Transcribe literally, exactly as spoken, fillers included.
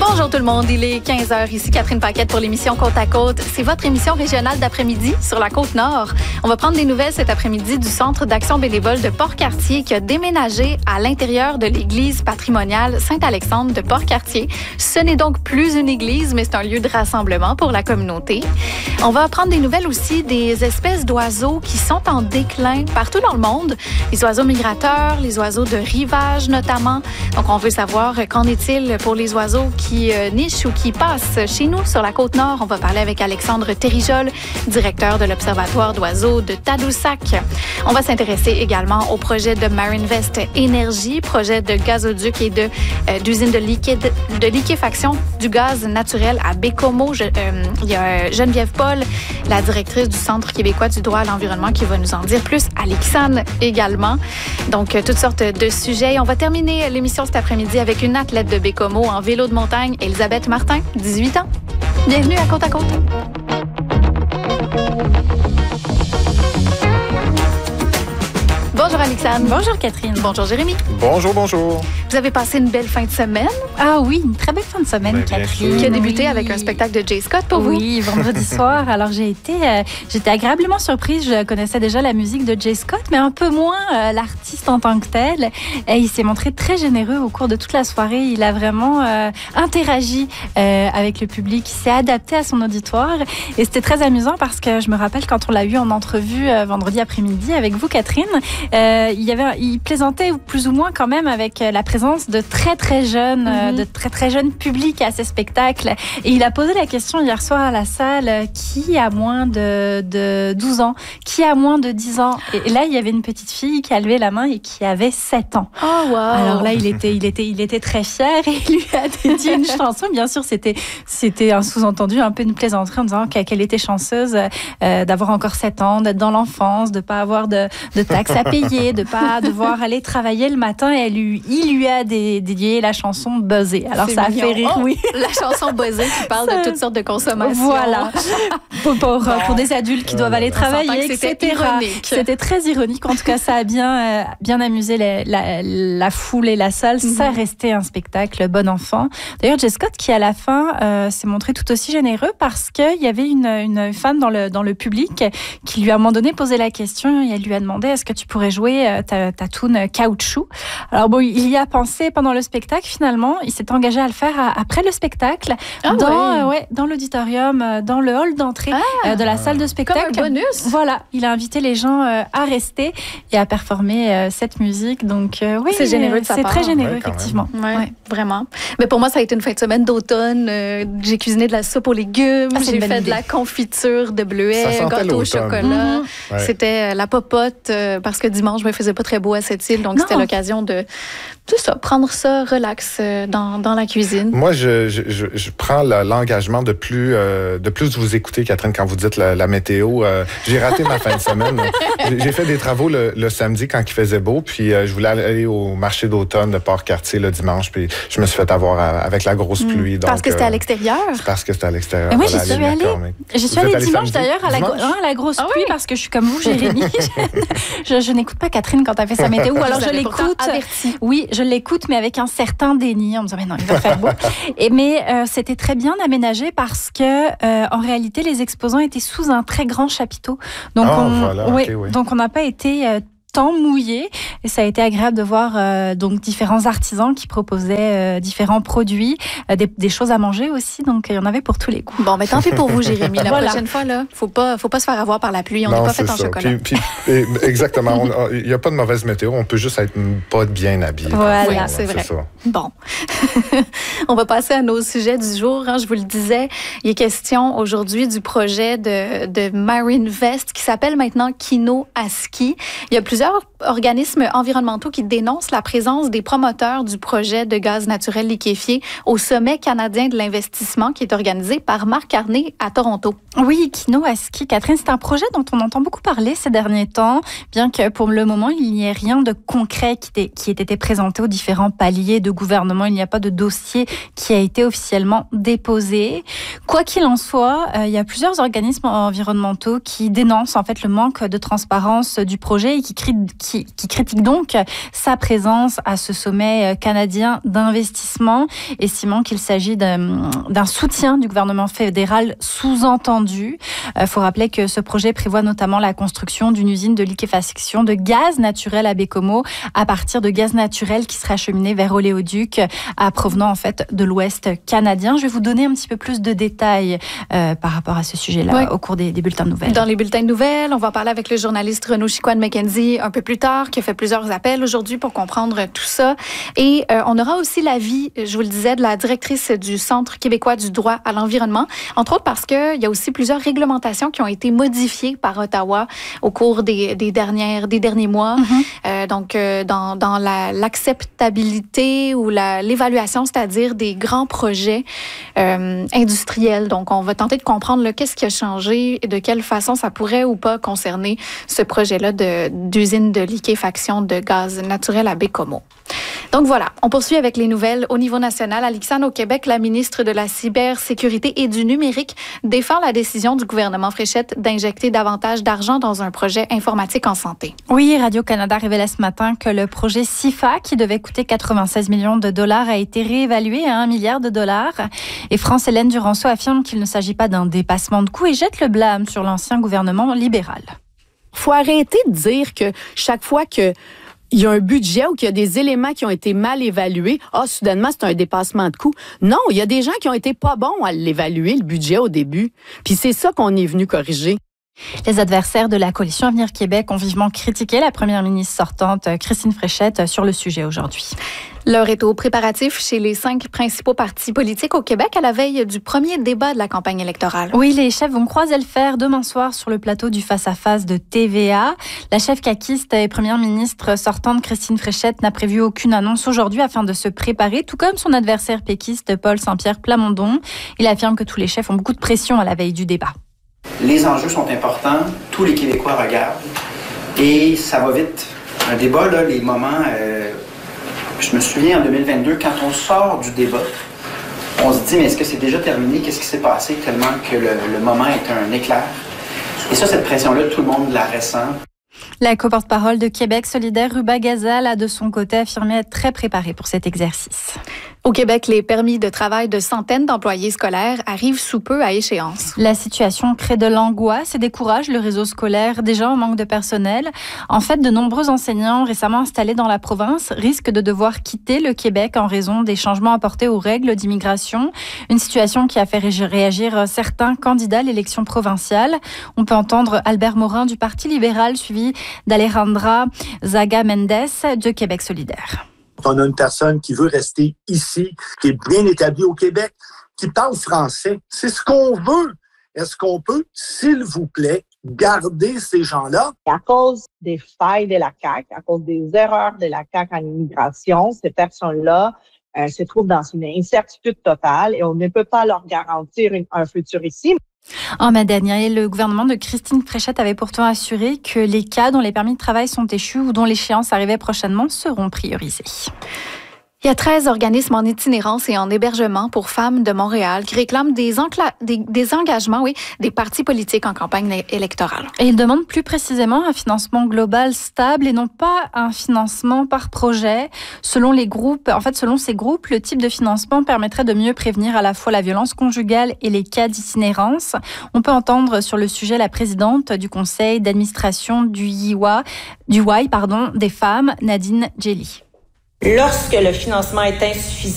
Bonjour tout le monde, il est quinze heures, ici Catherine Paquette pour l'émission Côte à Côte. C'est votre émission régionale d'après-midi sur la Côte-Nord. On va prendre des nouvelles cet après-midi du Centre d'action bénévole de Port-Cartier qui a déménagé à l'intérieur de l'église patrimoniale Saint-Alexandre de Port-Cartier. Ce n'est donc plus une église, mais c'est un lieu de rassemblement pour la communauté. On va prendre des nouvelles aussi des espèces d'oiseaux qui sont en déclin partout dans le monde. Les oiseaux migrateurs, les oiseaux de rivage notamment. Donc on veut savoir qu'en est-il pour les oiseaux qui euh, nichent ou qui passent chez nous sur la Côte-Nord. On va parler avec Alexandre Thérijol, directeur de l'Observatoire d'oiseaux de Tadoussac. On va s'intéresser également au projet de Marinvest Énergie, projet de gazoduc et de, euh, d'usine de, liquide, de liquéfaction du gaz naturel à Bécomo. Je, euh, il y a Geneviève Paul, la directrice du Centre québécois du droit à l'environnement, qui va nous en dire plus. Alexandre également. Donc, euh, toutes sortes de sujets. On va terminer l'émission cet après-midi avec une athlète de Bécomo en vélo de montagne, Elisabeth Martin, dix-huit ans. Bienvenue à Côte à Côte. Bonjour Alexandre. Bonjour Catherine. Bonjour Jérémy. Bonjour, bonjour. Vous avez passé une belle fin de semaine. Ah oui, une très belle fin de semaine, Ben, Catherine. Qui a débuté oui. avec un spectacle de Jay Scott pour vous. Oui, vendredi soir. Alors j'ai été, euh, j'étais agréablement surprise. Je connaissais déjà la musique de Jay Scott, mais un peu moins euh, l'artiste en tant que tel. Et il s'est montré très généreux au cours de toute la soirée. Il a vraiment euh, interagi euh, avec le public. Il s'est adapté à son auditoire. Et c'était très amusant parce que je me rappelle quand on l'a eu en entrevue euh, vendredi après-midi avec vous, Catherine, euh, il y avait il plaisantait plus ou moins quand même avec la présence de très très jeunes, mm-hmm. de très très jeunes publics à ces spectacles. Et il a posé la question hier soir à la salle, qui a moins de, de douze ans? Qui a moins de dix ans? Et là, il y avait une petite fille qui a levé la main et qui avait sept ans. Oh, wow. Alors là, il était, il était, il était très fier et il lui a dédié une chanson. Bien sûr, c'était, c'était un sous-entendu, un peu une plaisanterie en disant qu'elle était chanceuse euh, d'avoir encore sept ans, d'être dans l'enfance, de pas avoir de, de taxes à payer, de pas devoir aller travailler le matin. Et elle lui, il lui a dédié la chanson Buzzé. Alors c'est ça mignon. a fait rire, Oh, oui. La chanson Buzzé qui parle Ça... de toutes sortes de consommations. Voilà. Pour, pour, bon. pour des adultes qui doivent aller travailler, c'était et cetera. ironique. C'était très ironique. En tout cas, ça a bien, euh, bien amusé la, la, la foule et la salle. Mm-hmm. Ça restait un spectacle bon enfant. D'ailleurs, Jay Scott, qui à la fin euh, s'est montré tout aussi généreux parce qu'il y avait une, une fan dans le, dans le public qui lui a à un moment donné posé la question et elle lui a demandé est-ce que tu pourrais jouer euh, ta, ta tune Caoutchouc. Alors bon, il y a pensé pendant le spectacle finalement. Il s'est engagé à le faire à, après le spectacle ah, dans, ouais. euh, ouais, dans l'auditorium, euh, dans le hall d'entrée ah, euh, de la salle de spectacle. Comme un bonus. Voilà, il a invité les gens euh, à rester et à performer euh, cette musique. Donc euh, oui, c'est généreux de sa c'est part. très généreux ouais, effectivement. Ouais, ouais. Vraiment. Mais pour moi, ça a été une fin de semaine d'automne. Euh, j'ai cuisiné de la soupe aux légumes, ah, j'ai fait idée. de la confiture de bleuets, gâteau au chocolat. Mm-hmm. Ouais. C'était euh, la popote euh, parce que dimanche, je me faisais pas très beau à cette île, donc non. C'était l'occasion de tout ça, prendre ça relax euh, dans, dans la cuisine. Moi, je, je, je, je prends le, l'engagement de plus euh, de plus vous écouter, Catherine, quand vous dites la, la météo. Euh, j'ai raté ma fin de semaine. J'ai, j'ai fait des travaux le, le samedi quand il faisait beau, puis euh, je voulais aller au marché d'automne de Port-Cartier le dimanche, puis je me suis fait avoir à, avec la grosse pluie. Mmh, donc, parce que c'était à l'extérieur? Euh, parce que c'était à l'extérieur. Mais moi, voilà, j'y suis allée. Je suis allée dimanche d'ailleurs à la, gro- à la grosse ah, pluie oui. parce que je suis comme vous, Jérémy. je, je n'écoute pas Catherine quand elle fait sa météo, ou alors je l'écoute. Oui, je l'écoute, mais avec un certain déni en me disant mais non, il va faire beau. Et mais euh, c'était très bien aménagé parce que euh, en réalité les exposants étaient sous un très grand chapiteau. Donc oh, on, voilà, ouais, okay, oui. donc on n'a pas été euh, tant mouillé et ça a été agréable de voir euh, donc différents artisans qui proposaient euh, différents produits, euh, des, des choses à manger aussi, donc il y en avait pour tous les goûts. Bon, mais tant pis pour vous, Jérémy. La voilà. prochaine fois, là, faut pas, faut pas se faire avoir par la pluie. On n'est pas fait en ça. chocolat. Puis, puis, et, exactement. Il n'y a pas de mauvaise météo. On peut juste être pas bien habillé. Voilà, oui, c'est vrai. C'est ça. Bon, on va passer à nos sujets du jour. Hein. Je vous le disais, il est question aujourd'hui du projet de, de Marinvest qui s'appelle maintenant Kino à ski. Il y a plusieurs organismes environnementaux qui dénoncent la présence des promoteurs du projet de gaz naturel liquéfié au sommet canadien de l'investissement qui est organisé par Marc Carney à Toronto. Oui, Kino à ski, Catherine, c'est un projet dont on entend beaucoup parler ces derniers temps, bien que pour le moment, il n'y ait rien de concret qui, qui ait été présenté aux différents paliers de gouvernement. Il n'y a pas de dossier qui a été officiellement déposé. Quoi qu'il en soit, euh, il y a plusieurs organismes environnementaux qui dénoncent en fait le manque de transparence du projet et qui critiquent qui, qui critique donc sa présence à ce sommet canadien d'investissement, estimant qu'il s'agit d'un, d'un soutien du gouvernement fédéral sous-entendu. Il faut rappeler que ce projet prévoit notamment la construction d'une usine de liquéfaction de gaz naturel à Baie-Comeau à partir de gaz naturel qui sera acheminé vers Oléoduc, à provenant en fait de l'Ouest canadien. Je vais vous donner un petit peu plus de détails euh, par rapport à ce sujet-là oui. au cours des, des bulletins de nouvelles. Dans les bulletins de nouvelles, on va parler avec le journaliste Renaud Chicoine-Mackenzie un peu plus tard, qui a fait plusieurs appels aujourd'hui pour comprendre tout ça. Et euh, on aura aussi l'avis, je vous le disais, de la directrice du Centre québécois du droit à l'environnement, entre autres parce qu'il y a aussi plusieurs réglementations qui ont été modifiées par Ottawa au cours des, des, dernières, des derniers mois. Mm-hmm. Euh, donc, euh, dans, dans la, l'acceptabilité ou la, l'évaluation, c'est-à-dire des grands projets euh, industriels. Donc, on va tenter de comprendre là, qu'est-ce qui a changé et de quelle façon ça pourrait ou pas concerner ce projet-là de, d'usine de liquéfaction de gaz naturel à Baie-Comeau. Donc voilà, on poursuit avec les nouvelles au niveau national. Alixane, au Québec, la ministre de la Cybersécurité et du Numérique défend la décision du gouvernement Fréchette d'injecter davantage d'argent dans un projet informatique en santé. Oui, Radio-Canada révélait ce matin que le projet SIFA, qui devait coûter quatre-vingt-seize millions de dollars, a été réévalué à un milliard de dollars. Et France-Hélène Duranceau affirme qu'il ne s'agit pas d'un dépassement de coût et jette le blâme sur l'ancien gouvernement libéral. Il faut arrêter de dire que chaque fois que il y a un budget ou qu'il y a des éléments qui ont été mal évalués, ah, soudainement, c'est un dépassement de coût. Non, il y a des gens qui ont été pas bons à l'évaluer, le budget, au début. Puis c'est ça qu'on est venu corriger. Les adversaires de la coalition Avenir Québec ont vivement critiqué la première ministre sortante, Christine Fréchette, sur le sujet aujourd'hui. L'heure est aux préparatifs chez les cinq principaux partis politiques au Québec à la veille du premier débat de la campagne électorale. Oui, les chefs vont croiser le fer demain soir sur le plateau du face-à-face de T V A. La chef caquiste et première ministre sortante Christine Fréchette n'a prévu aucune annonce aujourd'hui afin de se préparer, tout comme son adversaire péquiste Paul Saint-Pierre Plamondon. Il affirme que tous les chefs ont beaucoup de pression à la veille du débat. Les enjeux sont importants, tous les Québécois regardent et ça va vite. Un débat, là, les moments... Euh, je me souviens en deux mille vingt-deux, quand on sort du débat, on se dit, mais est-ce que c'est déjà terminé? Qu'est-ce qui s'est passé? Tellement que le, le moment est un éclair. Et ça, cette pression-là, tout le monde la ressent. La co-porte-parole de Québec solidaire, Ruba Gazal, a de son côté affirmé être très préparée pour cet exercice. Au Québec, les permis de travail de centaines d'employés scolaires arrivent sous peu à échéance. La situation crée de l'angoisse et décourage le réseau scolaire, déjà en manque de personnel. En fait, de nombreux enseignants récemment installés dans la province risquent de devoir quitter le Québec en raison des changements apportés aux règles d'immigration. Une situation qui a fait réagir certains candidats à l'élection provinciale. On peut entendre Albert Morin du Parti libéral, suivi d'Alejandra Zaga Mendes de Québec solidaire. On a une personne qui veut rester ici, qui est bien établie au Québec, qui parle français. C'est ce qu'on veut. Est-ce qu'on peut, s'il vous plaît, garder ces gens-là? À cause des failles de la C A Q, à cause des erreurs de la C A Q en immigration, ces personnes-là euh, se trouvent dans une incertitude totale et on ne peut pas leur garantir une, un futur ici. En mai dernier, le gouvernement de Christine Fréchette avait pourtant assuré que les cas dont les permis de travail sont échus ou dont l'échéance arrivait prochainement seront priorisés. Il y a treize organismes en itinérance et en hébergement pour femmes de Montréal qui réclament des, encla- des, des engagements oui, des partis politiques en campagne électorale. Et ils demandent plus précisément un financement global stable et non pas un financement par projet. Selon les groupes, en fait, selon ces groupes, le type de financement permettrait de mieux prévenir à la fois la violence conjugale et les cas d'itinérance. On peut entendre sur le sujet la présidente du conseil d'administration du Y W A, du Y, pardon, des femmes, Nadine Djeli. Lorsque le financement est insuffisant,